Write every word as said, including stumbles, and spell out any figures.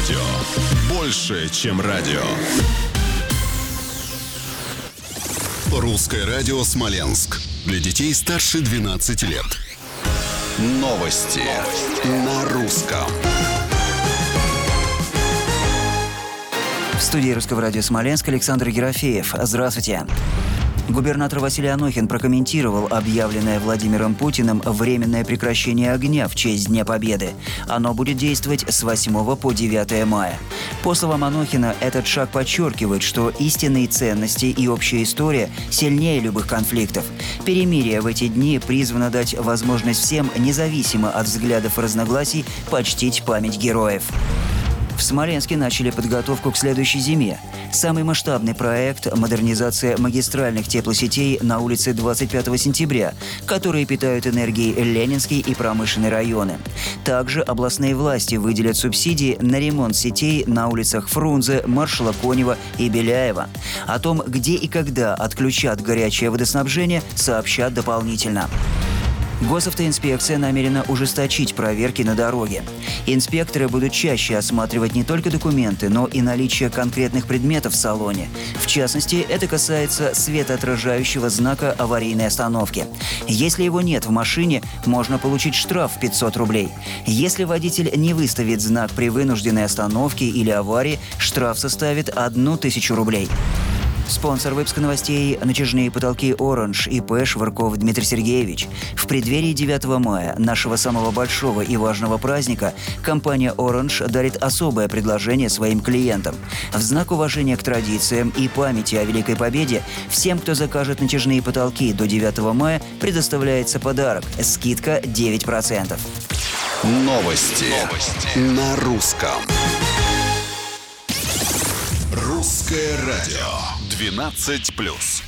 радио. Больше, чем радио. Русское радио «Смоленск». Для детей старше двенадцати лет. Новости на русском. В студии Русского радио «Смоленск» Александр Ерофеев. Здравствуйте. Губернатор Василий Анохин прокомментировал объявленное Владимиром Путиным временное прекращение огня в честь Дня Победы. Оно будет действовать с восьмого по девятое мая. По словам Анохина, этот шаг подчеркивает, что истинные ценности и общая история сильнее любых конфликтов. Перемирие в эти дни призвано дать возможность всем, независимо от взглядов и разногласий, почтить память героев. В Смоленске начали подготовку к следующей зиме. Самый масштабный проект – модернизация магистральных теплосетей на улице двадцать пятого сентября, которые питают энергией Ленинский и промышленные районы. Также областные власти выделят субсидии на ремонт сетей на улицах Фрунзе, Маршала Конева и Беляева. О том, где и когда отключат горячее водоснабжение, сообщат дополнительно. Госавтоинспекция намерена ужесточить проверки на дороге. Инспекторы будут чаще осматривать не только документы, но и наличие конкретных предметов в салоне. В частности, это касается светоотражающего знака аварийной остановки. Если его нет в машине, можно получить штраф в пятьсот рублей. Если водитель не выставит знак при вынужденной остановке или аварии, штраф составит одну тысячу рублей. Спонсор выпуска новостей – натяжные потолки «Оранж» и ИП Швырков Дмитрий Сергеевич. В преддверии девятого мая, нашего самого большого и важного праздника, компания «Оранж» дарит особое предложение своим клиентам. В знак уважения к традициям и памяти о Великой Победе всем, кто закажет натяжные потолки до девятого мая, предоставляется подарок – скидка девять процентов. Новости, Новости. на русском. Русское радио. двенадцать плюс.